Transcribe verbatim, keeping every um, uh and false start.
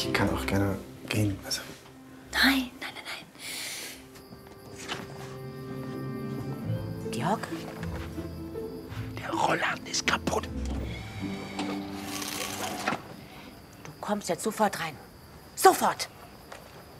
ich kann auch gerne gehen. Also. Nein, nein, nein, nein. Georg? Der Rollladen ist kaputt. Du kommst jetzt sofort rein. Sofort!